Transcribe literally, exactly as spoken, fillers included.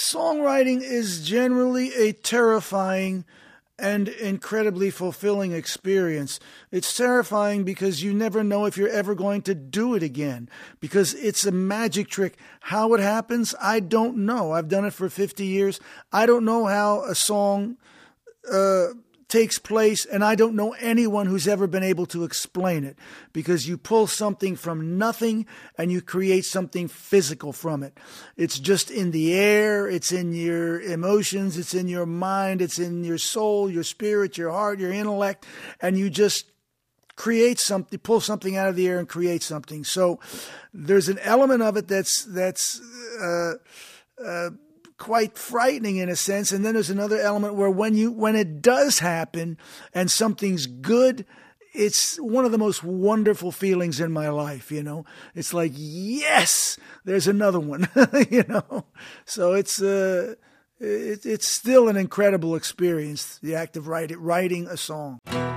Songwriting is generally a terrifying and incredibly fulfilling experience. It's terrifying because you never know if you're ever going to do it again, because it's a magic trick. How it happens, I don't know. I've done it for fifty years. I don't know how a song uh, takes place, and I don't know anyone who's ever been able to explain it, because you pull something from nothing and you create something physical from it. It's just in the air, it's in your emotions, it's in your mind, it's in your soul, your spirit, your heart, your intellect, and you just create something, pull something out of the air and create something. So there's an element of it that's that's uh, uh, quite frightening in a sense. And then there's another element where when you when it does happen and something's good, it's one of the most wonderful feelings in my life, you know. It's like, yes, there's another one, you know. So it's uh, it, it's still an incredible experience, the act of write, writing a song.